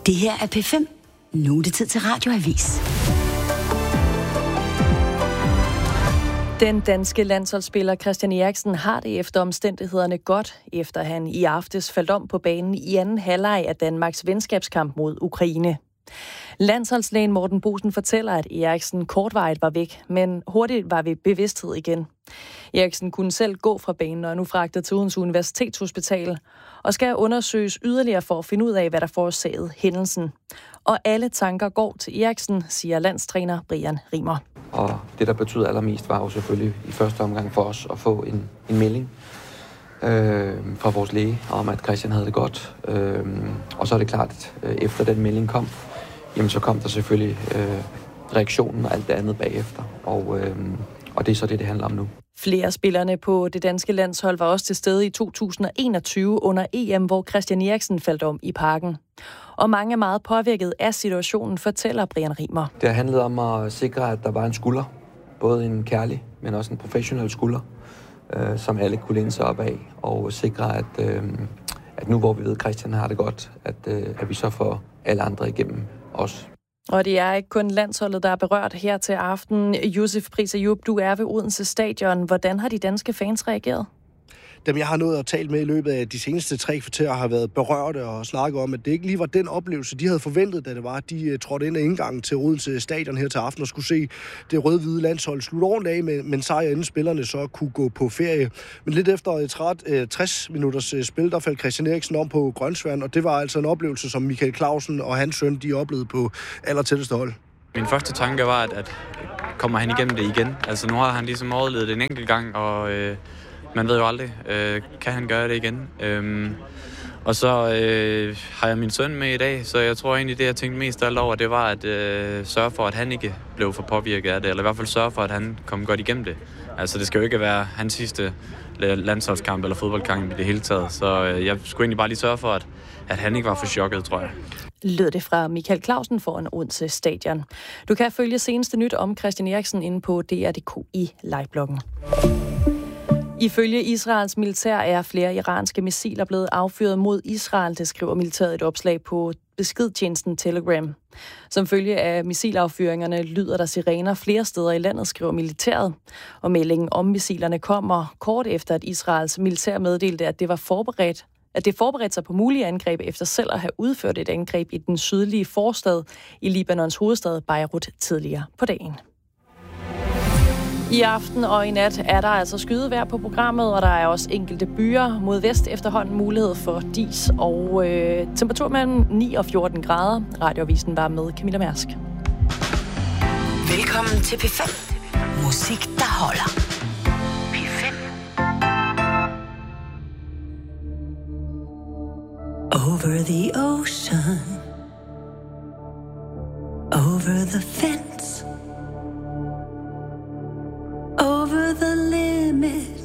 Det her er P5. Nu er det tid til Radioavis. Den danske landsholdsspiller Christian Eriksen har det efter omstændighederne godt, efter han i aftes faldt om på banen i anden halvleg af Danmarks venskabskamp mod Ukraine. Landsholdslægen Morten Boesen fortæller, at Eriksen kortvarigt var væk, men hurtigt var ved bevidsthed igen. Eriksen kunne selv gå fra banen og er nu fragtet til Odense Universitetshospital og skal undersøges yderligere for at finde ud af, hvad der forårsagede hændelsen. Og alle tanker går til Eriksen, siger landstræner Brian Rimer. Og det, der betød allermest, var jo selvfølgelig i første omgang for os at få en melding fra vores læge om, at Christian havde det godt. Og så er det klart, at efter den melding kom, jamen så kom der selvfølgelig reaktionen og alt det andet bagefter. Og det er så det handler om nu. Flere spillerne på det danske landshold var også til stede i 2021 under EM, hvor Christian Eriksen faldt om i parken. Og mange er meget påvirket af situationen, fortæller Brian Rimer. Det har handlet om at sikre, at der var en skulder. Både en kærlig, men også en professionel skulder, som alle kunne læne sig op af. Og sikre, at nu hvor vi ved, at Christian har det godt, at vi så får alle andre igennem os. Og det er ikke kun landsholdet, der er berørt her til aften. Josef Pris Ayub, du er ved Odense Stadion. Hvordan har de danske fans reageret? Dem, jeg har nået at tale med i løbet af de seneste 3 kvarterer, har været berørte og snakket om, at det ikke lige var den oplevelse, de havde forventet, da det var. De trådte ind ad indgangen til Odense Stadion her til aften og skulle se det rød-hvide landshold slutte ordentligt af, men sejr inden spillerne så kunne gå på ferie. Men lidt efter 60 minutters spil, der faldt Christian Eriksen om på Grønsværen, og det var altså en oplevelse, som Michael Clausen og hans søn, de oplevede på allertætteste hold. Min første tanke var, at kommer han igennem det igen? Altså nu har han ligesom overlevet det en enkelt gang, og man ved jo aldrig, kan han gøre det igen? Og så har jeg min søn med i dag, så jeg tror egentlig, det jeg tænkte mest af alt over, det var at sørge for, at han ikke blev for påvirket af det, eller i hvert fald sørge for, at han kom godt igennem det. Altså det skal jo ikke være hans sidste landsholdskamp eller fodboldkamp i det hele taget, så jeg skulle egentlig bare lige sørge for, at han ikke var for chokket, tror jeg. Lød det fra Michael Clausen foran Odense Stadion. Du kan følge seneste nyt om Christian Eriksen inde på DR.dk i livebloggen. Ifølge Israels militær er flere iranske missiler blevet affyret mod Israel, det skriver militæret et opslag på beskedtjenesten Telegram. Som følge af missilaffyringerne lyder der sirener flere steder i landet, skriver militæret. Og meldingen om missilerne kommer kort efter, at Israels militær meddelte, at det forberedte sig på mulige angreb efter selv at have udført et angreb i den sydlige forstad i Libanons hovedstad Beirut tidligere på dagen. I aften og i nat er der altså skydevejr på programmet, og der er også enkelte byer mod vest efterhånden mulighed for dis og temperatur mellem 9 og 14 grader. Radioavisen var med Camilla Mærsk. Velkommen til P5. Musik, der holder. P5. Over the ocean, over the fence, over the limit,